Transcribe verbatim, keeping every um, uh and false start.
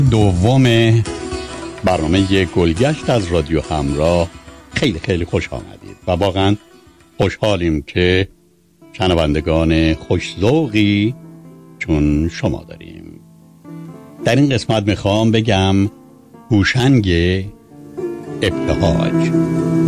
دوم برنامه گلگشت از رادیو همراه خیلی خیلی خوش آمدید و واقعا خوشحالیم که شنوندگان خوش‌ذوقی چون شما داریم. در این قسمت میخوام بگم هوشنگ ابتهاج.